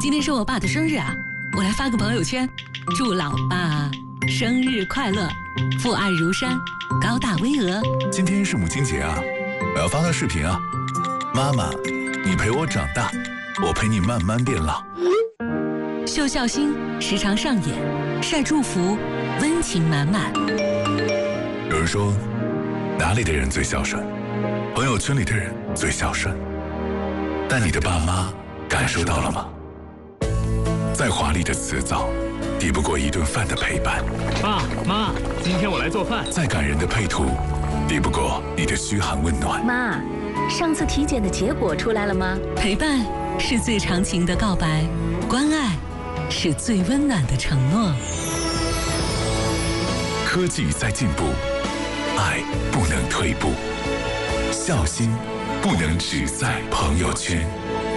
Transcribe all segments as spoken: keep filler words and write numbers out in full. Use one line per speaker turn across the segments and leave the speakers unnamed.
今天是我爸的生日啊，我来发个朋友圈，祝老爸生日快乐，父爱如山，高大巍峨。
今天是母亲节啊，我要发个视频啊。妈妈，你陪我长大，我陪你慢慢变老。
秀孝心时常上演，晒祝福，温情满满。
有人说，哪里的人最孝顺？朋友圈里的人最孝顺。但你的爸妈感受到了吗？再华丽的辞藻，抵不过一顿饭的陪伴。
爸妈，今天我来做饭。
再感人的配图，抵不过你的嘘寒问暖。
妈，上次体检的结果出来了吗？
陪伴是最长情的告白，关爱是最温暖的承诺。
科技在进步，爱不能退步，孝心不能只在朋友圈。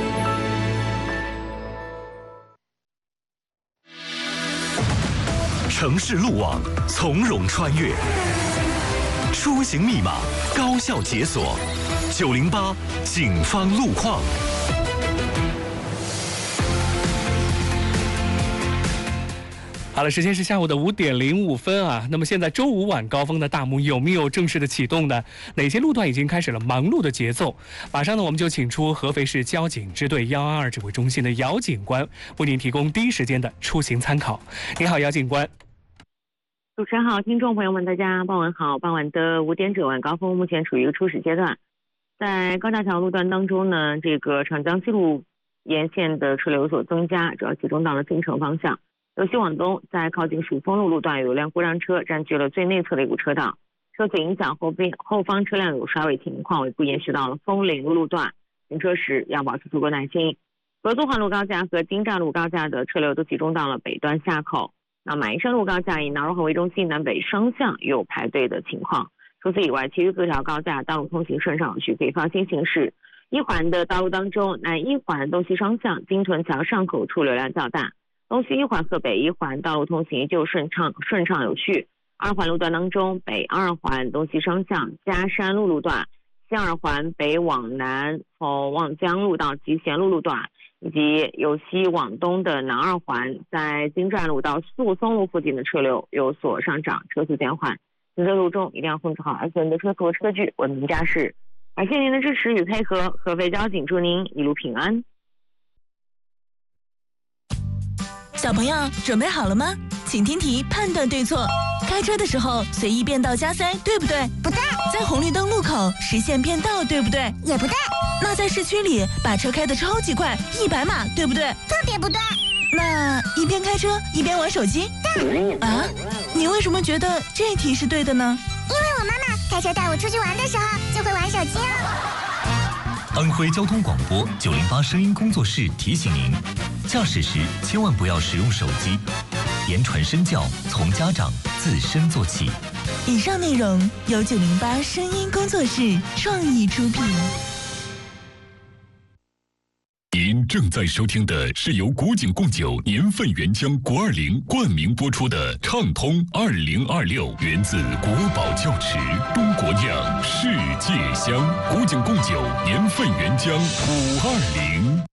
城市路网，从容穿越，出行密码，高效解锁。九零八警方路况。
好了，时间是下午的五点零五分啊。那么现在周五晚高峰的大幕有没有正式的启动呢？哪些路段已经开始了忙碌的节奏？马上呢，我们就请出合肥市交警支队幺二二指挥中心的姚警官，为您提供第一时间的出行参考。你好，姚警官。
主持人好，听众朋友们，大家傍晚好。傍晚的五点整晚高峰目前处于一个初始阶段，在高架桥路段当中呢，这个长江西路沿线的车流有所增加，主要集中到了京城方向。由西往东，在靠近蜀丰路路段有辆故障车占据了最内侧的一股车道，受此影响，后边后方车辆有衰尾情况，尾部延续到了枫岭路路段，行车时要保持足够耐心。合作环路高架和京站路高架的车流都集中到了北段下口。那马鞍山路高架以南荣环为中心南北双向有排队的情况。除此以外，其余各条高架道路通行顺畅有序，可以放心行驶。一环的道路当中，南一环东西双向金屯桥上口处流量较大，东西一环和北一环道路通行依旧顺畅顺畅有序。二环路段当中，北二环东西双向嘉山路路段，西二环北往南从望江路到集贤路路段，以及由西往东的南二环，在京站路到宿松路附近的车流有所上涨，车速减缓。行车路中一定要控制好安全的车速和车距，文明驾驶。感谢您的支持与配合，合肥交警祝您一路平安。
小朋友准备好了吗？请听题，判断对错。开车的时候随意变道加塞，对不对？
不对。
在红绿灯路口实现变道，对不对？
也不对。
那在市区里把车开得超级快，一百码，对不对？
特别不对。
那一边开车一边玩手机？
对。
啊？你为什么觉得这题是对的呢？
因为我妈妈开车带我出去玩的时候就会玩手机啊。
安徽交通广播九零八声音工作室提醒您：驾驶时千万不要使用手机，言传身教从家长自身做起。
以上内容由九零八声音工作室创意出品。
您正在收听的是由古井贡酒年份原浆国二零冠名播出的畅通二零二六，源自国宝窖池，中国酿，世界香。古井贡酒年份原浆五二零。